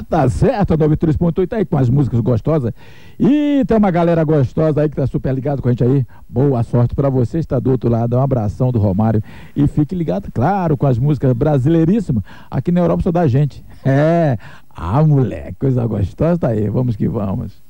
Tá certo, a 93.8 aí com as músicas gostosas. E tem uma galera gostosa aí que tá super ligado com a gente aí. Boa sorte pra você, está do outro lado. Um abração do Romário. E fique ligado, claro, com as músicas brasileiríssimas. Aqui na Europa só dá gente. Moleque, coisa gostosa tá aí. Vamos que vamos.